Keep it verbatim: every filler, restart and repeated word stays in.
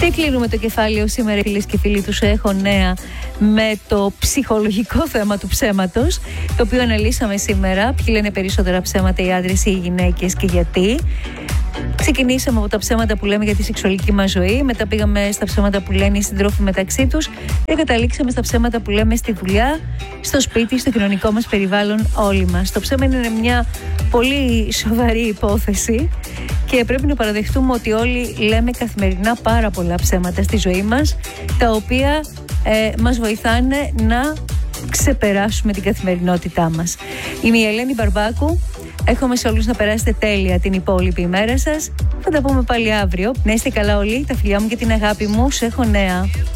Και κλείνουμε το κεφάλαιο σήμερα, φίλες και φίλοι του Έχω Νέα, με το ψυχολογικό θέμα του ψέματος, το οποίο αναλύσαμε σήμερα. Ποιοι λένε περισσότερα ψέματα, οι άντρες ή οι γυναίκες, και γιατί. Ξεκινήσαμε από τα ψέματα που λέμε για τη σεξουαλική μας ζωή, μετά πήγαμε στα ψέματα που λένε οι συντρόφοι μεταξύ τους και καταλήξαμε στα ψέματα που λέμε στη δουλειά, στο σπίτι, στο κοινωνικό μας περιβάλλον, όλοι μας. Το ψέμα είναι μια πολύ σοβαρή υπόθεση και πρέπει να παραδεχτούμε ότι όλοι λέμε καθημερινά πάρα πολλά ψέματα στη ζωή μας, τα οποία ε, μας βοηθάνε να ξεπεράσουμε την καθημερινότητά μας. Είμαι η Ελένη Μπαρμπάκου. Εύχομαι σε όλους να περάσετε τέλεια την υπόλοιπη ημέρα σας. Θα τα πούμε πάλι αύριο. Να είστε καλά όλοι. Τα φιλιά μου και την αγάπη μου. Σε Έχω Νέα.